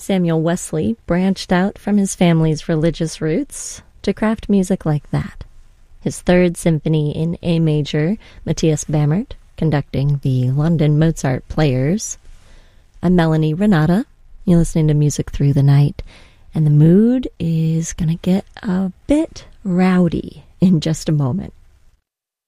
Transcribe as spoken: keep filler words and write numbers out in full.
Samuel Wesley branched out from his family's religious roots to craft music like that. His Third Symphony in A major, Matthias Bamert, conducting the London Mozart Players. I'm Melanie Renata. You're listening to Music Through the Night, and the mood is going to get a bit rowdy in just a moment.